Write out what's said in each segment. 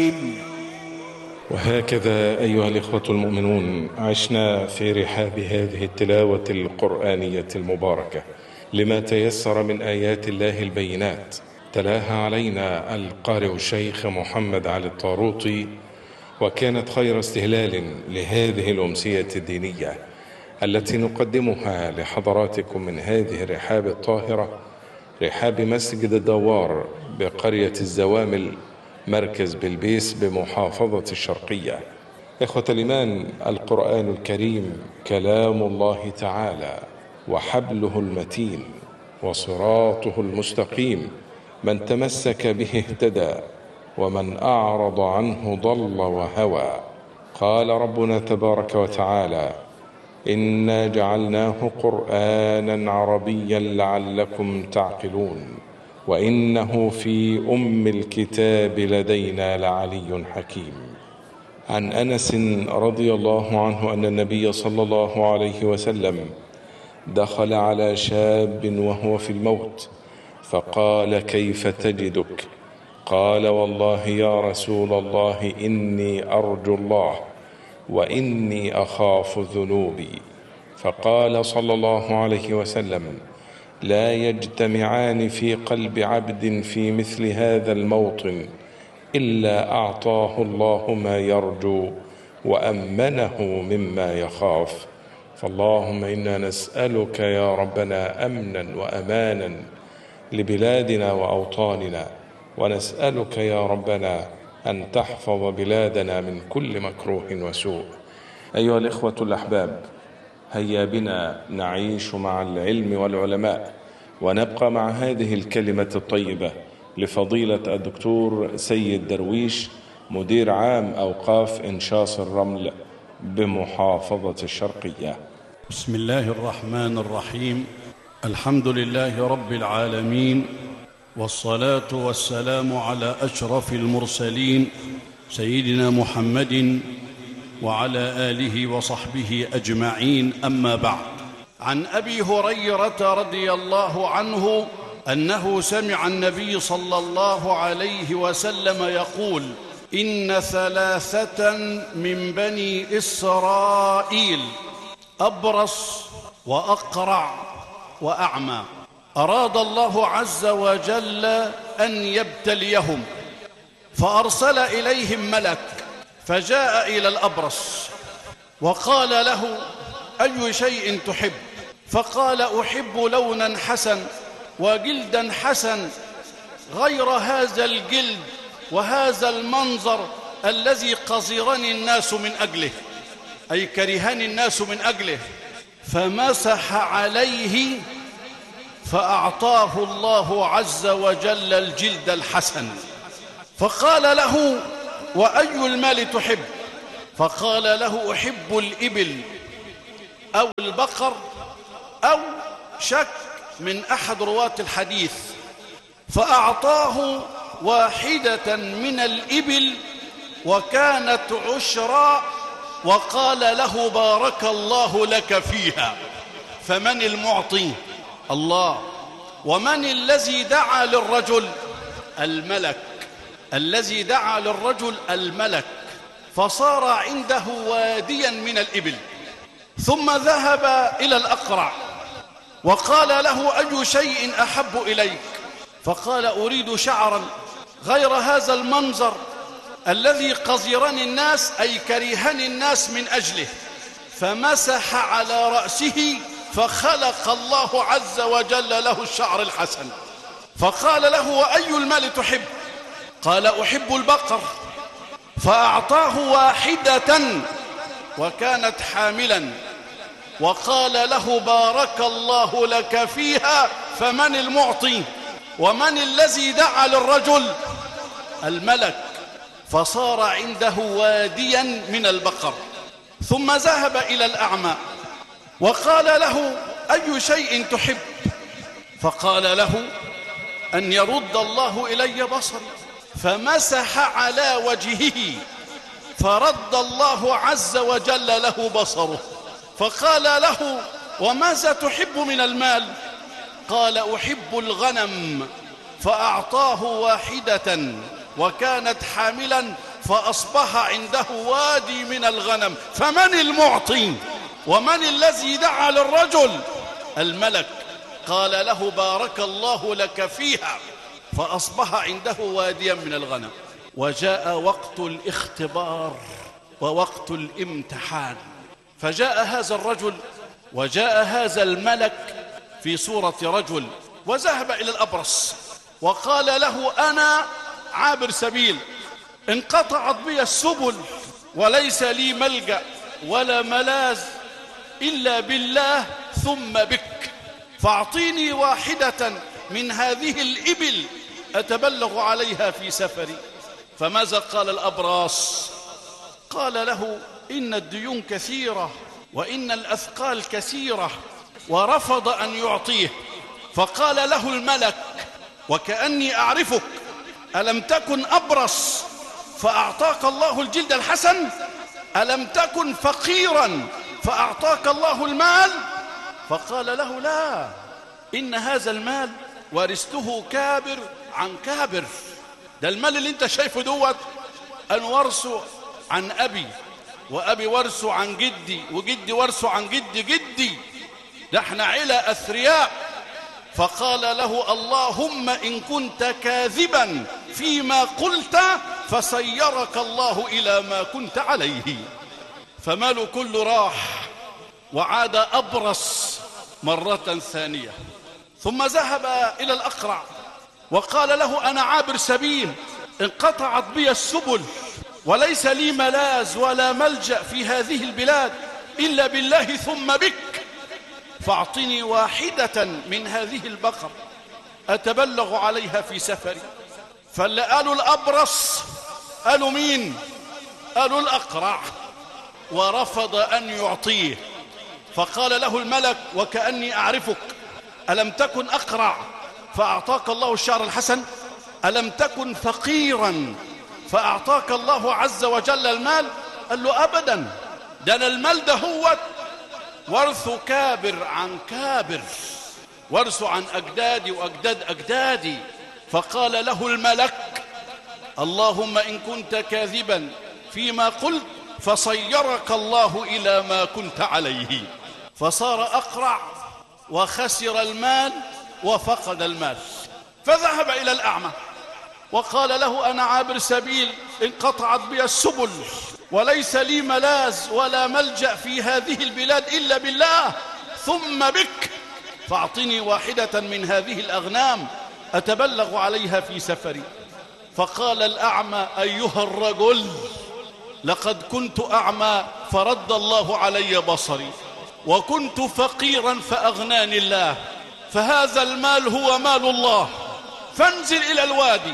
الرحيم. وهكذا أيها الإخوة المؤمنون عشنا في رحاب هذه التلاوة القرآنية المباركة لما تيسر من آيات الله البينات، تلاها علينا القارئ الشيخ محمد علي الطاروطي، وكانت خير استهلال لهذه الأمسية الدينية التي نقدمها لحضراتكم من هذه الرحاب الطاهرة، رحاب مسجد الدوار بقرية الزوامل مركز بلبيس بمحافظة الشرقية. إخوة الإيمان، القرآن الكريم كلام الله تعالى وحبله المتين وصراطه المستقيم، من تمسك به اهتدى ومن أعرض عنه ضل وهوى. قال ربنا تبارك وتعالى: إنا جعلناه قرآنا عربيا لعلكم تعقلون وإنه في أم الكتاب لدينا لعلي حكيم. عن أنس رضي الله عنه أن النبي صلى الله عليه وسلم دخل على شاب وهو في الموت فقال: كيف تجدك؟ قال: والله يا رسول الله إني أرجو الله وإني أخاف ذنوبي. فقال صلى الله عليه وسلم: لا يجتمعان في قلب عبد في مثل هذا الموطن إلا أعطاه الله ما يرجو وأمنه مما يخاف. فاللهم إنا نسألك يا ربنا أمنا وأمانا لبلادنا وأوطاننا، ونسألك يا ربنا أن تحفظ بلادنا من كل مكروه وسوء. أيها الإخوة الأحباب، هيا بنا نعيش مع العلم والعلماء، ونبقى مع هذه الكلمة الطيبة لفضيلة الدكتور سيد درويش، مدير عام أوقاف إنشاص الرمل بمحافظة الشرقية. بسم الله الرحمن الرحيم. الحمد لله رب العالمين، والصلاة والسلام على أشرف المرسلين سيدنا محمد وعلى آله وصحبه أجمعين، أما بعد. عن أبي هريرة رضي الله عنه أنه سمع النبي صلى الله عليه وسلم يقول: إن ثلاثة من بني إسرائيل أبرص وأقرع وأعمى أراد الله عز وجل أن يبتليهم، فأرسل إليهم ملك فجاء إلى الأبرص وقال له: أي شيء تحب؟ فقال: أحب لونا حسن وجلدا حسن غير هذا الجلد وهذا المنظر الذي قذرني الناس من أجله، أي كرهني الناس من أجله. فمسح عليه فأعطاه الله عز وجل الجلد الحسن. فقال له: وأي المال تحب؟ فقال له: أحب الإبل أو البقر أو شك من أحد رواة الحديث. فأعطاه واحدة من الإبل وكانت عشرا، وقال له: بارك الله لك فيها. فمن المعطي؟ الله. ومن الذي دعا للرجل؟ الملك. الذي دعا للرجل الملك. فصار عنده واديا من الإبل، ثم ذهب إلى الأقرع وقال له: أي شيء أحب إليك؟ فقال: أريد شعرا غير هذا المنظر الذي قذرني الناس، أي كرهني الناس من أجله. فمسح على رأسه فخلق الله عز وجل له الشعر الحسن. فقال له: وأي المال تحب؟ قال: أحب البقر. فأعطاه واحدة وكانت حاملا، وقال له: بارك الله لك فيها. فمن المعطي؟ ومن الذي دعا للرجل؟ الملك. فصار عنده واديا من البقر. ثم ذهب إلى الأعمى وقال له: أي شيء تحب؟ فقال له: أن يرد الله إلي بصري. فمسح على وجهه فرد الله عز وجل له بصره. فقال له: وماذا تحب من المال؟ قال: أحب الغنم. فأعطاه واحدة وكانت حاملا، فأصبح عنده وادي من الغنم. فمن المعطي ومن الذي دعا للرجل؟ الملك. قال له بارك الله لك فيها، فأصبح عنده واديا من الغنم. وجاء وقت الاختبار ووقت الامتحان، فجاء هذا الرجل وجاء هذا الملك في صورة رجل، وذهب إلى الأبرص وقال له أنا عابر سبيل، انقطعت بي السبل وليس لي ملجأ ولا ملاذ إلا بالله ثم بك، فاعطيني واحدة من هذه الإبل أتبلغ عليها في سفري. فماذا قال الأبرص؟ قال له إن الديون كثيرة وإن الأثقال كثيرة، ورفض أن يعطيه. فقال له الملك وكأني أعرفك، ألم تكن أبرص فأعطاك الله الجلد الحسن؟ ألم تكن فقيرا فأعطاك الله المال؟ فقال له لا، إن هذا المال ورثته كابر عن كابر. ده المال اللي انت شايفه دوت أن ورثه عن أبي، وأبي ورثه عن جدي، وجدي ورثه عن جدي. ده احنا عيلة أثرياء. فقال له اللهم إن كنت كاذبا فيما قلت فسيرك الله إلى ما كنت عليه. فماله كله راح وعاد أبرص مرة ثانية. ثم ذهب إلى الأقرع وقال له أنا عابر سبيل، انقطعت بي السبل وليس لي ملاذ ولا ملجأ في هذه البلاد إلا بالله ثم بك، فاعطني واحدة من هذه البقر أتبلغ عليها في سفري. فاللي قالوا الأبرص قالوا مين؟ قالوا الأقرع، ورفض أن يعطيه. فقال له الملك وكأني أعرفك، ألم تكن أقرع فأعطاك الله الشعر الحسن؟ ألم تكن فقيرا فأعطاك الله عز وجل المال؟ قال له أبدا، ده أنا المال ده هو ورث كابر عن كابر، ورث عن أجدادي وأجداد أجدادي. فقال له الملك اللهم إن كنت كاذبا فيما قلت فصيرك الله إلى ما كنت عليه. فصار أقرع وخسر المال وفقد المال. فذهب إلى الأعمى وقال له أنا عابر سبيل، انقطعت بي السبل وليس لي ملاذ ولا ملجأ في هذه البلاد إلا بالله ثم بك، فاعطني واحدة من هذه الأغنام أتبلغ عليها في سفري. فقال الأعمى أيها الرجل لقد كنت أعمى فرد الله علي بصري، وكنت فقيرا فأغناني الله، فهذا المال هو مال الله، فانزل إلى الوادي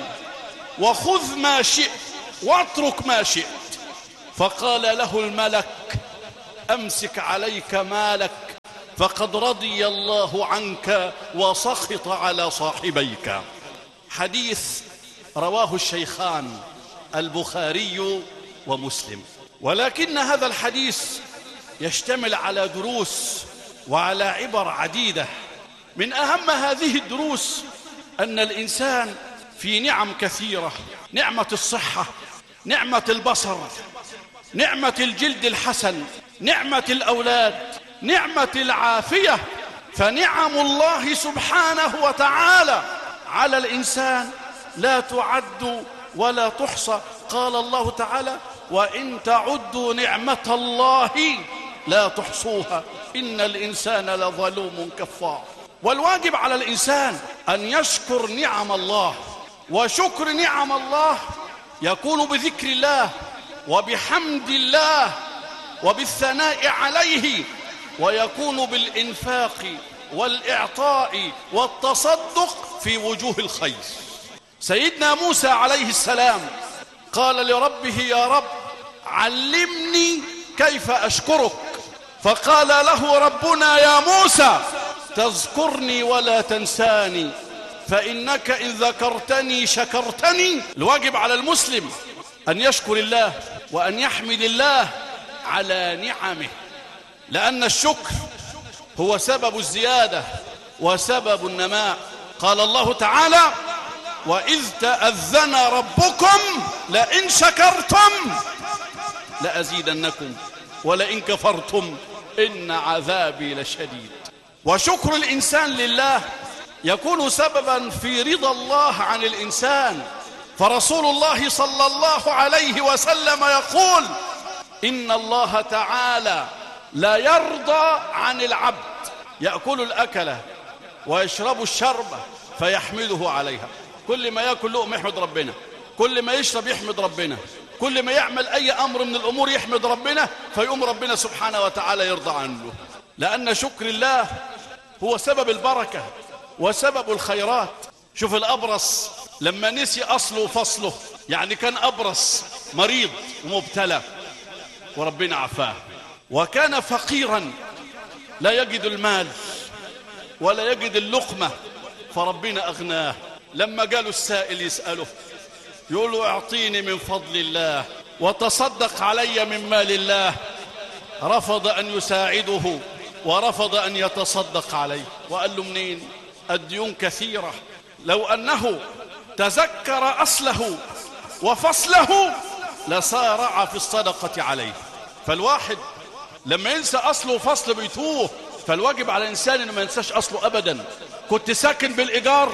وخذ ما شئت واترك ما شئت. فقال له الملك أمسك عليك مالك فقد رضي الله عنك وسخط على صاحبيك. حديث رواه الشيخان البخاري ومسلم. ولكن هذا الحديث يشتمل على دروس وعلى عبر عديدة. من أهم هذه الدروس أن الإنسان في نعم كثيرة: نعمة الصحة، نعمة البصر، نعمة الجلد الحسن، نعمة الأولاد، نعمة العافية. فنعم الله سبحانه وتعالى على الإنسان لا تعد ولا تحصى. قال الله تعالى وإن تعدوا نعمة الله لا تحصوها إن الإنسان لظلوم كفار. والواجب على الإنسان أن يشكر نعم الله، وشكر نعم الله يكون بذكر الله وبحمد الله وبالثناء عليه، ويكون بالإنفاق والإعطاء والتصدق في وجوه الخير. سيدنا موسى عليه السلام قال لربه يا رب علمني كيف أشكرك، فقال له ربنا يا موسى تذكرني ولا تنساني فإنك إن ذكرتني شكرتني. الواجب على المسلم أن يشكر الله وأن يحمد الله على نعمه، لأن الشكر هو سبب الزيادة وسبب النماء. قال الله تعالى وإذ تأذن ربكم لئن شكرتم لأزيدنكم ولئن كفرتم إن عذابي لشديد. وشكر الإنسان لله يكون سببا في رضا الله عن الإنسان. فرسول الله صلى الله عليه وسلم يقول: إن الله تعالى لا يرضى عن العبد يأكل الأكلة ويشرب الشربة فيحمده عليها. كل ما يأكل لقمة يحمد ربنا، كل ما يشرب يحمد ربنا، كل ما يعمل أي أمر من الأمور يحمد ربنا، فيقوم ربنا سبحانه وتعالى يرضى عنه. لأن شكر الله هو سبب البركة وسبب الخيرات. شوف الأبرص لما نسي أصله وفصله، يعني كان أبرص مريض ومبتلى وربنا عفاه، وكان فقيرا لا يجد المال ولا يجد اللقمة فربنا أغناه. لما قالوا السائل يسأله يقول له: اعطيني من فضل الله وتصدق علي من مال الله، رفض أن يساعده ورفض أن يتصدق عليه. وقال له: منين؟ الديون كثيرة، لو أنه تذكر أصله وفصله لسارع في الصدقة عليه. فالواحد لما ينسى أصله وفصله بيتوه. فالواجب على الإنسان إنه ما ينساش أصله أبدا. كنت ساكن بالإيجار،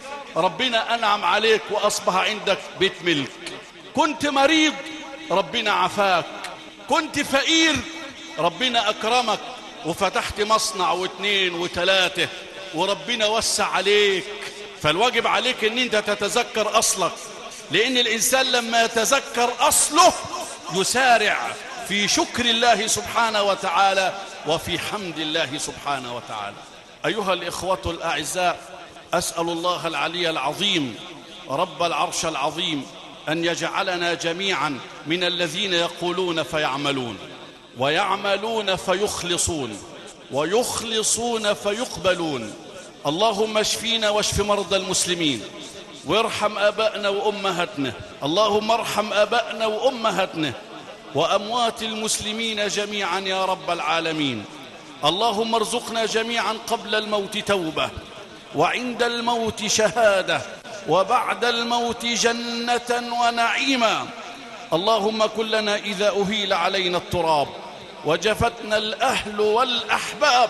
ربنا أنعم عليك وأصبح عندك بيت ملك. كنت مريض، ربنا عفاك. كنت فقير، ربنا أكرمك وفتحت مصنع واثنين وثلاثة وربنا وسع عليك. فالواجب عليك ان انت تتذكر أصلك، لأن الإنسان لما يتذكر أصله يسارع في شكر الله سبحانه وتعالى وفي حمد الله سبحانه وتعالى. أيها الإخوة الأعزاء، أسأل الله العلي العظيم رب العرش العظيم أن يجعلنا جميعا من الذين يقولون فيعملون، ويعملون فيخلصون، ويخلصون فيقبلون. اللهم اشفينا واشف مرضى المسلمين، وارحم آبائنا وأمهاتنا. اللهم ارحم آبائنا وأمهاتنا وأموات المسلمين جميعا يا رب العالمين. اللهم ارزقنا جميعا قبل الموت توبة، وعند الموت شهادة، وبعد الموت جنة ونعيما. اللهم كن لنا إذا أهيل علينا التراب، وجفتنا الأهل والأحباب،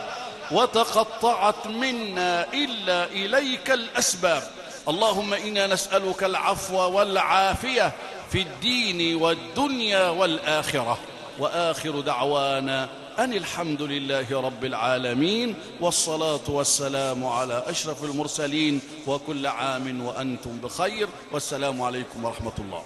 وتقطعت منا إلا إليك الأسباب. اللهم إنا نسألك العفو والعافية في الدين والدنيا والآخرة. وآخر دعوانا أن الحمد لله رب العالمين، والصلاة والسلام على أشرف المرسلين، وكل عام وأنتم بخير، والسلام عليكم ورحمة الله.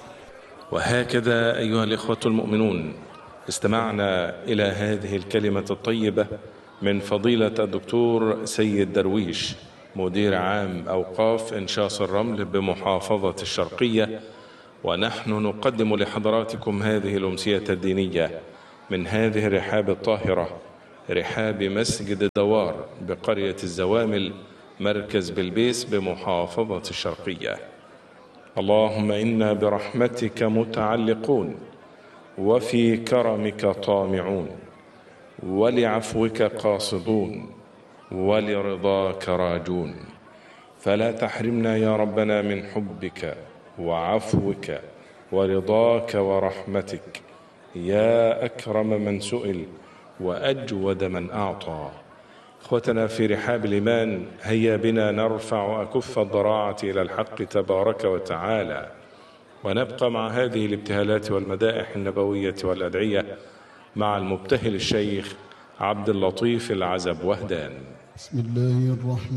وهكذا أيها الإخوة المؤمنون استمعنا إلى هذه الكلمة الطيبة من فضيلة الدكتور سيد درويش، مدير عام أوقاف إنشاص الرمل بمحافظة الشرقية. ونحن نقدم لحضراتكم هذه الأمسية الدينية من هذه الرحاب الطاهرة، رحاب مسجد دوار بقرية الزوامل مركز بلبيس بمحافظة الشرقية. اللهم إنا برحمتك متعلقون، وفي كرمك طامعون، ولعفوك قاصدون، ولرضاك راجون. فلا تحرمنا يا ربنا من حبك وعفوك ورضاك ورحمتك يا أكرم من سئل وأجود من أعطى. إخوتنا في رحاب الإيمان، هيا بنا نرفع أكف الضراعة إلى الحق تبارك وتعالى، ونبقى مع هذه الابتهالات والمدائح النبوية والأدعية مع المبتهل الشيخ عبد اللطيف العزب وهدان. بسم الله الرحمن